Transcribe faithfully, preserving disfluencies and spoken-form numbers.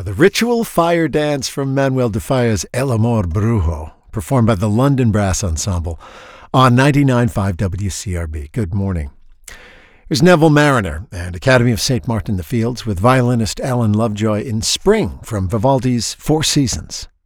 Uh, the ritual fire dance from Manuel de Falla's El Amor Brujo, performed by the London Brass Ensemble on ninety-nine point five W C R B. Good morning. Here's Neville Mariner and Academy of Saint Martin-the-Fields with violinist Alan Lovejoy in Spring from Vivaldi's Four Seasons.